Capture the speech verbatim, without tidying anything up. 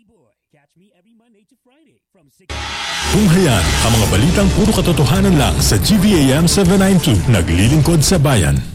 Tunghayan ang mga balitang puro katotohanan lang sa G V A M seven ninety-two, naglilingkod sa bayan.